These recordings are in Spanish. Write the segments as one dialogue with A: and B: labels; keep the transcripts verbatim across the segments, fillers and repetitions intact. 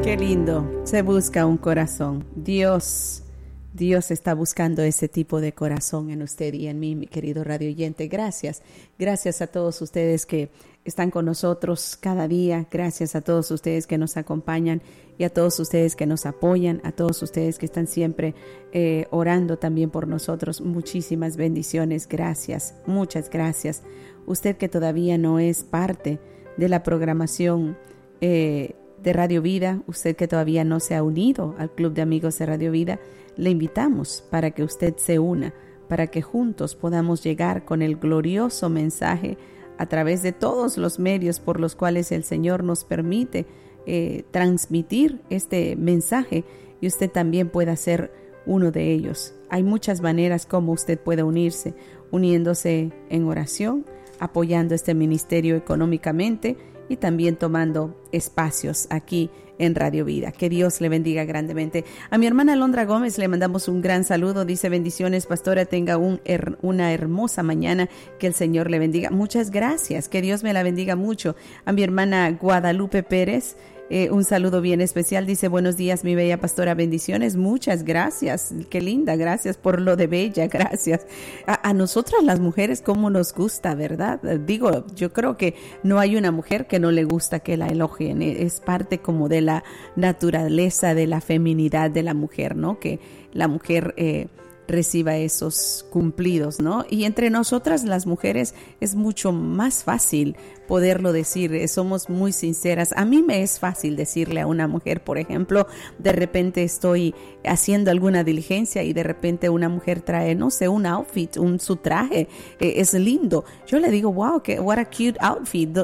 A: Qué lindo, se busca un corazón. Dios, Dios está buscando ese tipo de corazón en usted y en mí, mi querido radio oyente. Gracias, gracias a todos ustedes que están con nosotros cada día. Gracias a todos ustedes que nos acompañan y a todos ustedes que nos apoyan, a todos ustedes que están siempre eh, orando también por nosotros. Muchísimas bendiciones, gracias, muchas gracias. Usted que todavía no es parte de la programación eh, de Radio Vida, usted que todavía no se ha unido al Club de Amigos de Radio Vida, le invitamos para que usted se una, para que juntos podamos llegar con el glorioso mensaje a través de todos los medios por los cuales el Señor nos permite eh, transmitir este mensaje, y usted también pueda ser uno de ellos. Hay muchas maneras como usted puede unirse, uniéndose en oración, apoyando este ministerio económicamente y también tomando espacios aquí en Radio Vida. Que Dios le bendiga grandemente. A mi hermana Alondra Gómez le mandamos un gran saludo. Dice: bendiciones, pastora, tenga un her- una hermosa mañana, que el Señor le bendiga. Muchas gracias, que Dios me la bendiga mucho. A mi hermana Guadalupe Pérez, Eh, un saludo bien especial. Dice: buenos días, mi bella pastora, bendiciones. Muchas gracias, qué linda, gracias por lo de bella, gracias. A, a nosotras las mujeres, cómo nos gusta, ¿verdad? Digo, yo creo que no hay una mujer que no le gusta que la elogien. Es parte como de la naturaleza, de la feminidad de la mujer, ¿no? Que la mujer eh, reciba esos cumplidos, ¿no? Y entre nosotras las mujeres es mucho más fácil poderlo decir, somos muy sinceras. A mí me es fácil decirle a una mujer, por ejemplo, de repente estoy haciendo alguna diligencia y de repente una mujer trae, no sé, un outfit, un su traje, eh, es lindo. Yo le digo: wow, que what a cute outfit.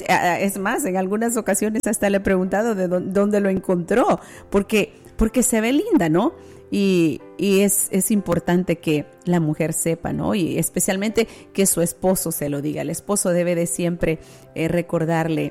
A: Es más, en algunas ocasiones hasta le he preguntado de dónde, dónde lo encontró, porque, porque se ve linda, ¿no? Y, y es, es importante que la mujer sepa, ¿no? Y especialmente que su esposo se lo diga. El esposo debe de siempre eh, recordarle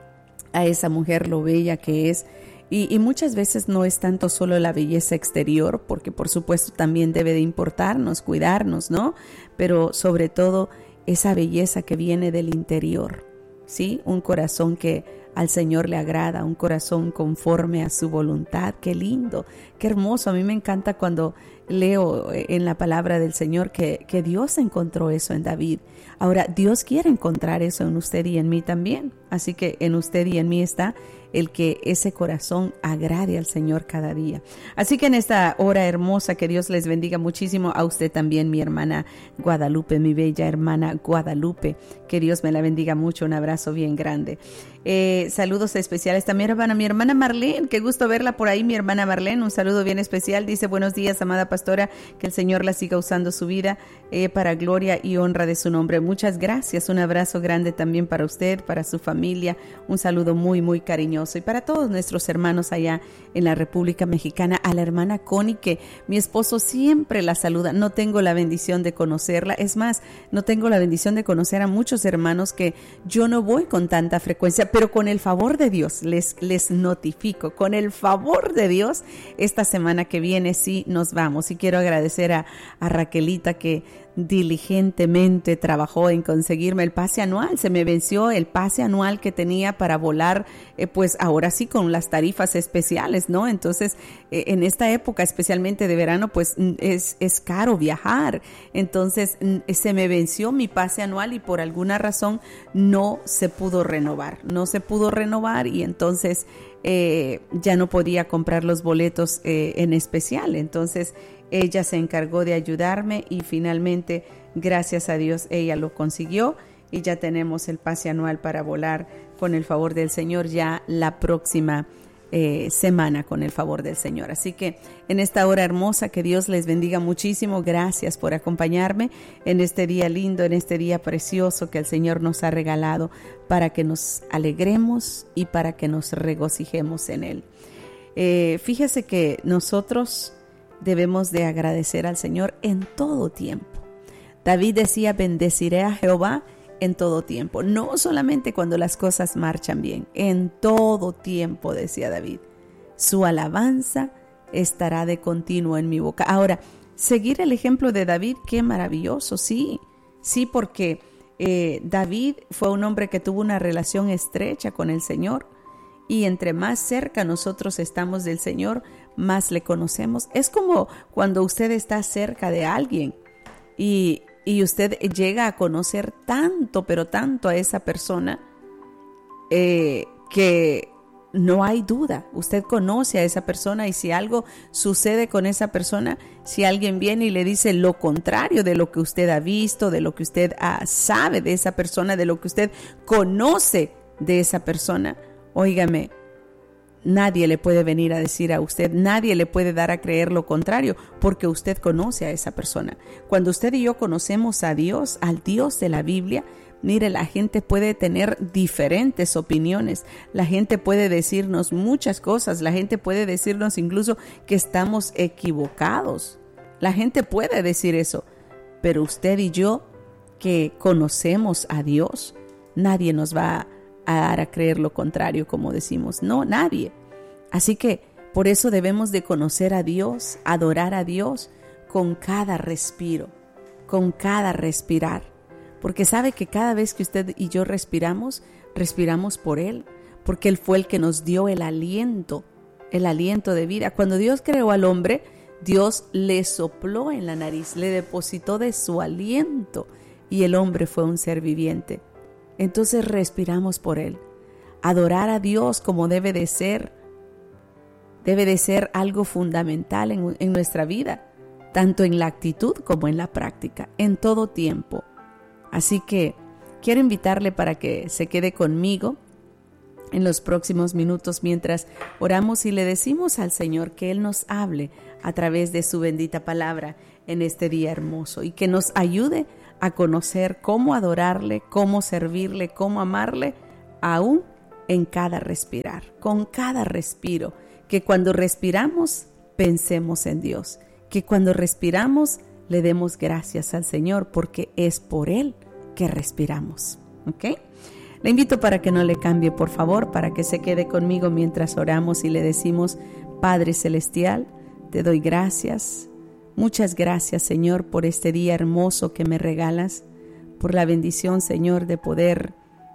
A: a esa mujer lo bella que es. Y, y muchas veces no es tanto solo la belleza exterior, porque por supuesto también debe de importarnos, cuidarnos, ¿no? Pero sobre todo esa belleza que viene del interior, ¿sí? Un corazón que al Señor le agrada, un corazón conforme a su voluntad. Qué lindo, qué hermoso. A mí me encanta cuando leo en la palabra del Señor que, que Dios encontró eso en David. Ahora, Dios quiere encontrar eso en usted y en mí también. Así que en usted y en mí está el que ese corazón agrade al Señor cada día. Así que en esta hora hermosa, que Dios les bendiga muchísimo. A usted también, mi hermana Guadalupe, mi bella hermana Guadalupe, que Dios me la bendiga mucho. Un abrazo bien grande. Eh, saludos especiales también para mi hermana Marlene, qué gusto verla por ahí, mi hermana Marlene, un saludo bien especial. Dice: buenos días, amada pastora, que el Señor la siga usando su vida eh, para gloria y honra de su nombre. Muchas gracias, un abrazo grande también para usted, para su familia, un saludo muy muy cariñoso. Y para todos nuestros hermanos allá en la República Mexicana, a la hermana Connie, que mi esposo siempre la saluda. No tengo la bendición de conocerla, es más, no tengo la bendición de conocer a muchos hermanos que yo no voy con tanta frecuencia, pero con el favor de Dios les, les notifico, con el favor de Dios, esta semana que viene sí nos vamos. Y quiero agradecer a, a Raquelita, que diligentemente trabajó en conseguirme el pase anual. Se me venció el pase anual que tenía para volar, eh, pues ahora sí con las tarifas especiales, ¿no? Entonces, eh, en esta época, especialmente de verano, pues es, es caro viajar. Entonces, se me venció mi pase anual y por alguna razón no se pudo renovar. No se pudo renovar y entonces eh, ya no podía comprar los boletos eh, en especial. Entonces, ella se encargó de ayudarme y finalmente, gracias a Dios, ella lo consiguió y ya tenemos el pase anual para volar con el favor del Señor ya la próxima eh, semana, con el favor del Señor. Así que en esta hora hermosa, que Dios les bendiga muchísimo. Gracias por acompañarme en este día lindo, en este día precioso que el Señor nos ha regalado para que nos alegremos y para que nos regocijemos en Él. Eh, fíjese que nosotros debemos de agradecer al Señor en todo tiempo. David decía: bendeciré a Jehová en todo tiempo. No solamente cuando las cosas marchan bien, en todo tiempo, decía David. Su alabanza estará de continuo en mi boca. Ahora, seguir el ejemplo de David, qué maravilloso, sí, sí, porque eh, David fue un hombre que tuvo una relación estrecha con el Señor Y entre más cerca nosotros estamos del Señor, más le conocemos. Es como cuando usted está cerca de alguien y, y usted llega a conocer tanto, pero tanto a esa persona, eh, que no hay duda. Usted conoce a esa persona y si algo sucede con esa persona, si alguien viene y le dice lo contrario de lo que usted ha visto, de lo que usted ah, sabe de esa persona, de lo que usted conoce de esa persona, óigame, nadie le puede venir a decir a usted, nadie le puede dar a creer lo contrario, porque usted conoce a esa persona. Cuando usted y yo conocemos a Dios, al Dios de la Biblia, mire, la gente puede tener diferentes opiniones, la gente puede decirnos muchas cosas, la gente puede decirnos incluso que estamos equivocados. La gente puede decir eso, pero usted y yo que conocemos a Dios, nadie nos va a a dar a creer lo contrario, como decimos. No, nadie. Así que por eso debemos de conocer a Dios, adorar a Dios con cada respiro, con cada respirar. Porque sabe que cada vez que usted y yo respiramos, respiramos por Él, porque Él fue el que nos dio el aliento, el aliento de vida. Cuando Dios creó al hombre, Dios le sopló en la nariz, le depositó de su aliento y el hombre fue un ser viviente. Entonces respiramos por Él. Adorar a Dios como debe de ser, debe de ser algo fundamental en, en nuestra vida, tanto en la actitud como en la práctica, en todo tiempo. Así que quiero invitarle para que se quede conmigo en los próximos minutos mientras oramos y le decimos al Señor que Él nos hable a través de su bendita palabra en este día hermoso y que nos ayude a conocer cómo adorarle, cómo servirle, cómo amarle, aún en cada respirar, con cada respiro, que cuando respiramos pensemos en Dios, que cuando respiramos le demos gracias al Señor porque es por Él que respiramos. ¿Ok? Le invito para que no le cambie, por favor, para que se quede conmigo mientras oramos y le decimos: Padre Celestial, te doy gracias. Muchas gracias, Señor, por este día hermoso que me regalas, por la bendición, Señor, de poder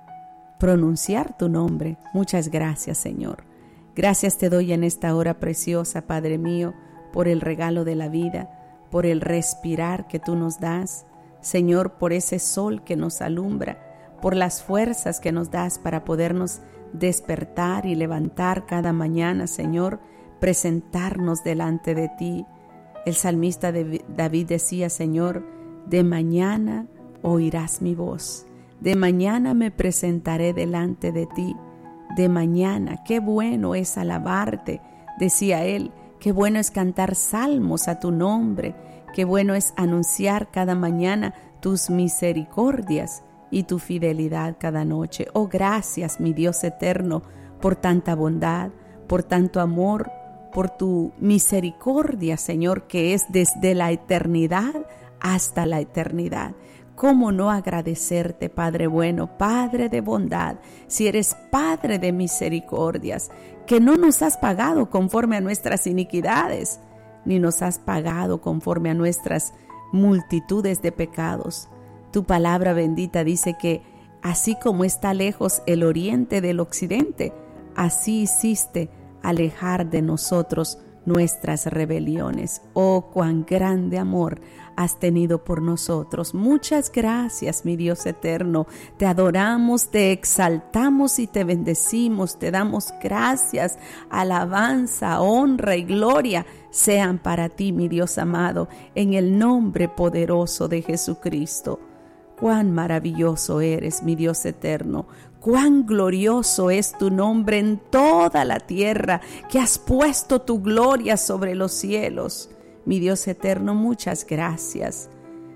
A: pronunciar tu nombre. Muchas gracias, Señor. Gracias te doy en esta hora preciosa, Padre mío, por el regalo de la vida, por el respirar que tú nos das, Señor, por ese sol que nos alumbra, por las fuerzas que nos das para podernos despertar y levantar cada mañana, Señor, presentarnos delante de ti. El salmista de David decía: Señor, de mañana oirás mi voz, de mañana me presentaré delante de ti, de mañana, qué bueno es alabarte, decía él, qué bueno es cantar salmos a tu nombre, qué bueno es anunciar cada mañana tus misericordias y tu fidelidad cada noche. Oh, gracias, mi Dios eterno, por tanta bondad, por tanto amor, por tu misericordia, Señor, que es desde la eternidad hasta la eternidad. ¿Cómo no agradecerte, Padre bueno, Padre de bondad, si eres Padre de misericordias, que no nos has pagado conforme a nuestras iniquidades, ni nos has pagado conforme a nuestras multitudes de pecados? Tu palabra bendita dice que así como está lejos el oriente del occidente, así hiciste alejar de nosotros nuestras rebeliones. Oh, cuán grande amor has tenido por nosotros. Muchas gracias, mi Dios eterno. Te adoramos, te exaltamos y te bendecimos. Te damos gracias, alabanza, honra y gloria sean para ti, mi Dios amado, en el nombre poderoso de Jesucristo. Cuán maravilloso eres, mi Dios eterno. Cuán glorioso es tu nombre en toda la tierra, que has puesto tu gloria sobre los cielos. Mi Dios eterno, muchas gracias.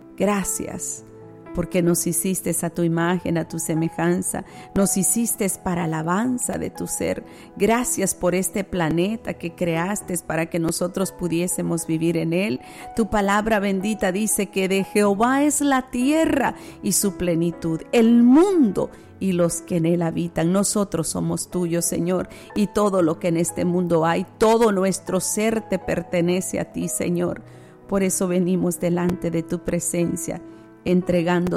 A: Gracias, porque nos hiciste a tu imagen, a tu semejanza. Nos hiciste para alabanza de tu ser. Gracias por este planeta que creaste para que nosotros pudiésemos vivir en él. Tu palabra bendita dice que de Jehová es la tierra y su plenitud, el mundo y los que en él habitan. Nosotros somos tuyos, Señor, y todo lo que en este mundo hay, todo nuestro ser te pertenece a ti, Señor. Por eso venimos delante de tu presencia, entregándote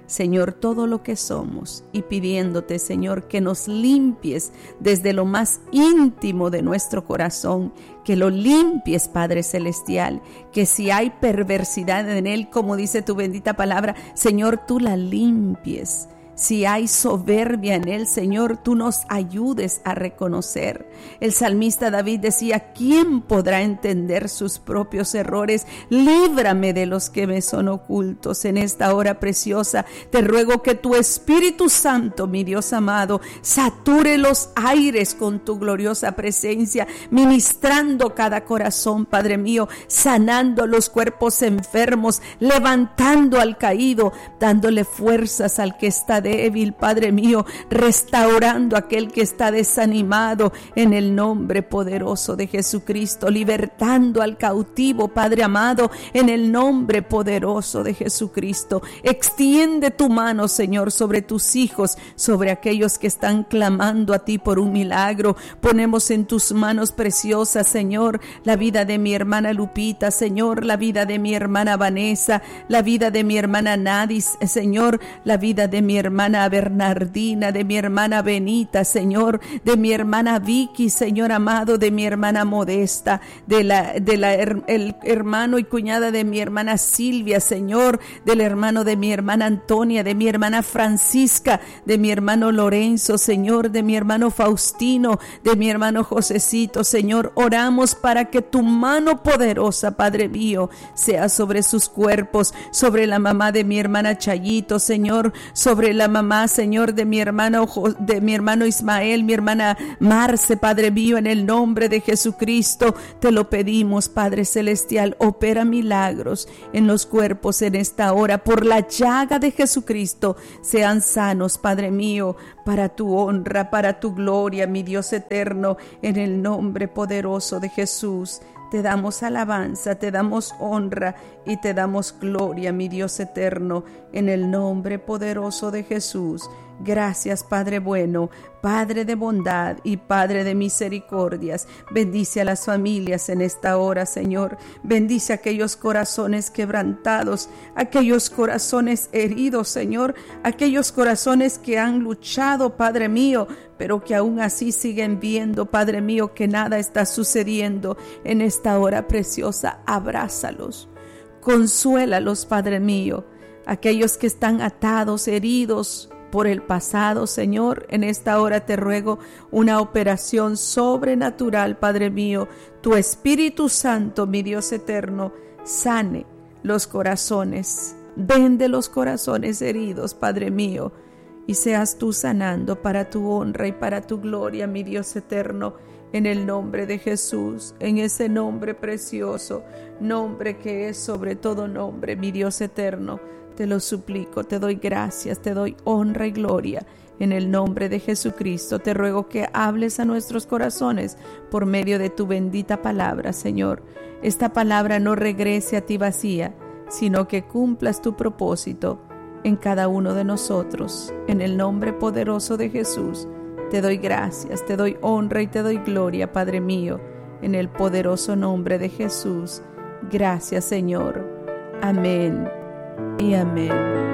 A: Señor, todo lo que somos y pidiéndote, Señor, que nos limpies desde lo más íntimo de nuestro corazón, que lo limpies, Padre Celestial, que si hay perversidad en él, como dice tu bendita palabra, Señor, tú la limpies. Si hay soberbia en él, Señor, tú nos ayudes a reconocer. El salmista David decía, ¿quién podrá entender sus propios errores? Líbrame de los que me son ocultos. En esta hora preciosa, te ruego que tu Espíritu Santo, mi Dios amado, sature los aires con tu gloriosa presencia, ministrando cada corazón, Padre mío, sanando los cuerpos enfermos, levantando al caído, dándole fuerzas al que está débil, Padre mío, restaurando a aquel que está desanimado en el nombre poderoso de Jesucristo, libertando al cautivo, Padre amado, en el nombre poderoso de Jesucristo. Extiende tu mano, Señor, sobre tus hijos, sobre aquellos que están clamando a ti por un milagro. Ponemos en tus manos preciosas, Señor, la vida de mi hermana Lupita, Señor, la vida de mi hermana Vanessa, la vida de mi hermana Nadis, Señor, la vida de mi hermana hermana Bernardina, de mi hermana Benita, Señor, de mi hermana Vicky, Señor amado, de mi hermana Modesta, de la, de la el hermano y cuñada de mi hermana Silvia, Señor, del hermano de mi hermana Antonia, de mi hermana Francisca, de mi hermano Lorenzo, Señor, de mi hermano Faustino, de mi hermano Josecito, Señor, oramos para que tu mano poderosa, Padre mío, sea sobre sus cuerpos, sobre la mamá de mi hermana Chayito, Señor, sobre la mamá, Señor, de mi hermano, de mi hermano Ismael, mi hermana Marce, Padre mío, en el nombre de Jesucristo, te lo pedimos, Padre Celestial, opera milagros en los cuerpos en esta hora, por la llaga de Jesucristo, sean sanos, Padre mío, para tu honra, para tu gloria, mi Dios eterno, en el nombre poderoso de Jesús. Te damos alabanza, te damos honra y te damos gloria, mi Dios eterno, en el nombre poderoso de Jesús. Gracias, Padre bueno, Padre de bondad y Padre de misericordias. Bendice a las familias en esta hora, Señor. Bendice a aquellos corazones quebrantados, aquellos corazones heridos, Señor, aquellos corazones que han luchado, Padre mío, pero que aún así siguen viendo, Padre mío, que nada está sucediendo. En esta hora preciosa, abrázalos, consuélalos, Padre mío. Aquellos que están atados, heridos por el pasado, Señor, en esta hora te ruego una operación sobrenatural, Padre mío. Tu Espíritu Santo, mi Dios eterno, sane los corazones, vende los corazones heridos, Padre mío, y seas tú sanando para tu honra y para tu gloria, mi Dios eterno, en el nombre de Jesús, en ese nombre precioso, nombre que es sobre todo nombre, mi Dios eterno. Te lo suplico, te doy gracias, te doy honra y gloria. En el nombre de Jesucristo te ruego que hables a nuestros corazones por medio de tu bendita palabra, Señor. Esta palabra no regrese a ti vacía, sino que cumplas tu propósito en cada uno de nosotros. En el nombre poderoso de Jesús te doy gracias, te doy honra y te doy gloria, Padre mío. En el poderoso nombre de Jesús. Gracias, Señor. Amén y amén.